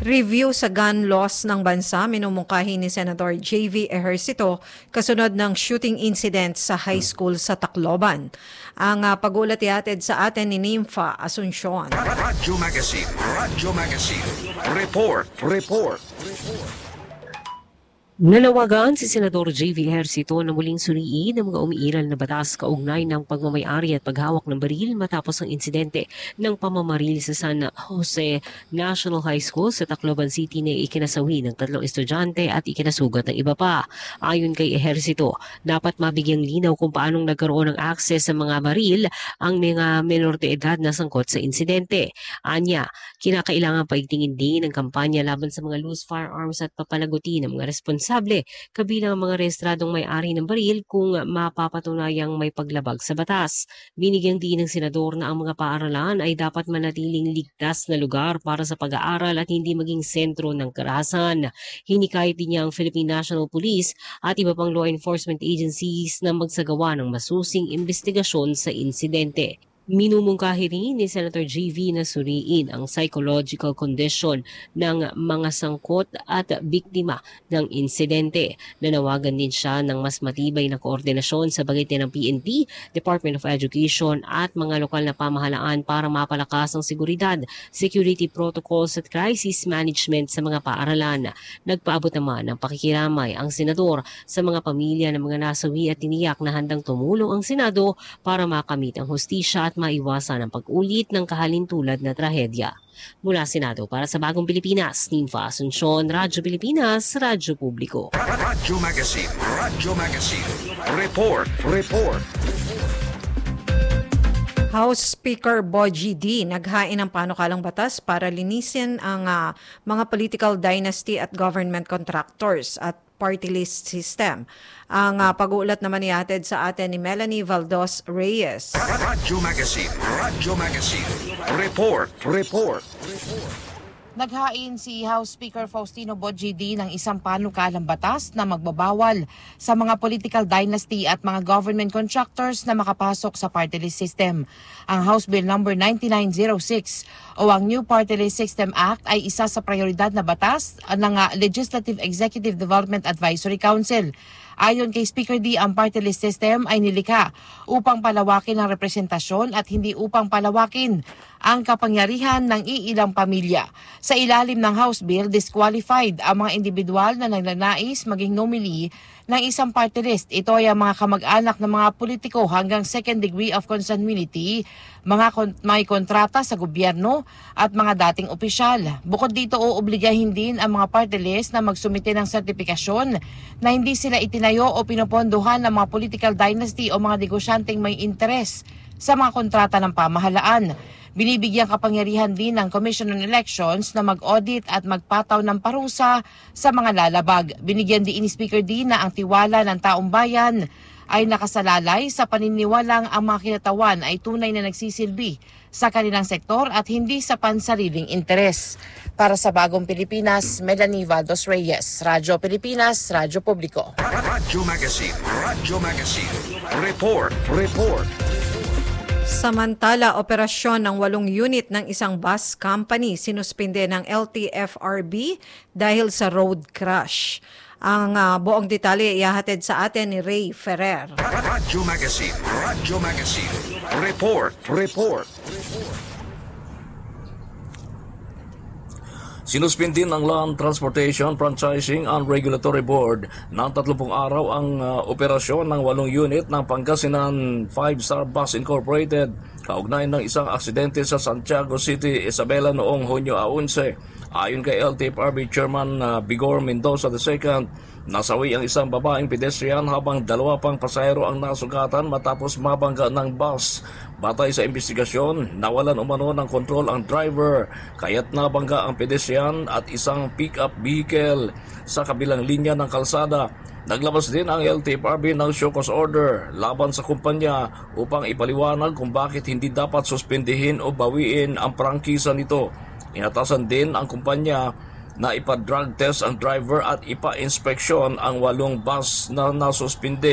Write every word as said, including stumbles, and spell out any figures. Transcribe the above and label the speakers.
Speaker 1: Review sa gun laws ng bansa minumungkahi ni Senator J V Ejercito kasunod ng shooting incident sa high school sa Tacloban. Ang uh, pag-ulat ihatid sa atin ni Nympha Asuncion.
Speaker 2: Radyo Magazine, Radyo Magazine, Report, Report, Report.
Speaker 3: Nanawagan si Senador J V Ejercito na muling suriin ang mga umiiral na batas kaugnay ng pagmamayari at paghawak ng baril matapos ang insidente ng pamamaril sa San Jose National High School sa Tacloban City na ikinasawi ng tatlong estudyante at ikinasugat ng iba pa. Ayon kay Ejercito, dapat mabigyang linaw kung paanong nagkaroon ng akses sa mga baril ang mga menor de edad na sangkot sa insidente. Anya, kinakailangan paigtingin din ang kampanya laban sa mga loose firearms at papalagutin ng mga responsable kabilang ang mga rehistradong may-ari ng baril kung mapapatunayang may paglabag sa batas. Binigyang din ng senador na ang mga paaralan ay dapat manatiling ligtas na lugar para sa pag-aaral at hindi maging sentro ng karahasan. Hinikayat din niya ang Philippine National Police at iba pang law enforcement agencies na magsagawa ng masusing investigasyon sa insidente. Minumungkahi rin ni Senator J V na suriin ang psychological condition ng mga sangkot at biktima ng insidente. Nanawagan din siya ng mas matibay na koordinasyon sa pagitan ng P N P, Department of Education at mga lokal na pamahalaan para mapalakas ang seguridad, security protocols at crisis management sa mga paaralan. Nagpaabot naman ng pakikiramay ang senador sa mga pamilya ng mga nasawi at tiniyak na handang tumulong ang Senado para makamit ang hustisya at maiwasan ang pag-ulit ng kahalintulad na trahedya. Mula Senado para sa Bagong Pilipinas, Nympha Asuncion, Radyo Pilipinas, Radyo Publiko.
Speaker 2: Radyo Magazine, Radyo Magazine, Report, Report.
Speaker 1: House Speaker Bogie D. naghain ng panukalang batas para linisin ang uh, mga political dynasty at government contractors at party list system. Ang uh, pag-uulat naman ihatid sa atin ni Melanie Valdos Reyes.
Speaker 2: Radyo Magazine, Radyo Magazine, Report, Report, Report.
Speaker 4: Naghain si House Speaker Faustino Bogie D. ng isang panukalang batas na magbabawal sa mga political dynasty at mga government contractors na makapasok sa party list system. Ang House Bill number ninety-nine oh six o ang New Party List System Act ay isa sa prioridad na batas ng Legislative Executive Development Advisory Council. Ayon kay Speaker D, ang party list system ay nilikha upang palawakin ang representasyon at hindi upang palawakin ang kapangyarihan ng iilang pamilya. Sa ilalim ng House Bill, disqualified ang mga individual na nagnanais maging nominee ng isang party list. Ito ay ang mga kamag-anak ng mga politiko hanggang second degree of consanguinity, mga kon- may kontrata sa gobyerno at mga dating opisyal. Bukod dito, oobligahin din ang mga party list na magsumite ng sertifikasyon na hindi sila itinayo o pinopondohan ng mga political dynasty o mga negosyanteng may interes sa mga kontrata ng pamahalaan. Binibigyang kapangyarihan din ng Commission on Elections na mag-audit at magpataw ng parusa sa mga lalabag. Binigyan din ni Speaker D na ang tiwala ng taong bayan ay nakasalalay sa paniniwalang ang mga kinatawan ay tunay na nagsisilbi sa kanilang sektor at hindi sa pansariling interes. Para sa Bagong Pilipinas, Melanie Valdos Reyes, Radyo Pilipinas, Radyo Publiko.
Speaker 2: Radyo Magazine, Radyo Magazine, Report, Report.
Speaker 1: Samantala, operasyon ng walong unit ng isang bus company sinuspinde ng L T F R B dahil sa road crash. Ang uh, buong detalye ihahatid sa atin ni Ray Ferrer.
Speaker 2: Radyo Magazine, Radyo Magazine, Report, Report, Report.
Speaker 5: Sinuspindi ng Land Transportation, Franchising and Regulatory Board ng tatlupong araw ang uh, operasyon ng walong unit ng Pangasinan five star Bus Incorporated kaugnay ng isang aksidente sa Santiago City, Isabela noong Hunyo eleven. Ayon kay L T F R B Chairman uh, Bigor Mendoza the second, nasawi ang isang babaeng pedestrian habang dalawa pang pasahero ang nasugatan matapos mabangga ng bus. Batay sa investigasyon, nawalan umano ng kontrol ang driver, kaya't nabangga ang pedestrian at isang pick-up vehicle sa kabilang linya ng kalsada. Naglabas din ang L T F R B ng show cause order laban sa kumpanya upang ipaliwanag kung bakit hindi dapat suspindihin o bawiin ang prangkisa nito. Inatasan din ang kumpanya na ipa-drug test ang driver at ipa-inspeksyon ang walong bus na nasuspindi.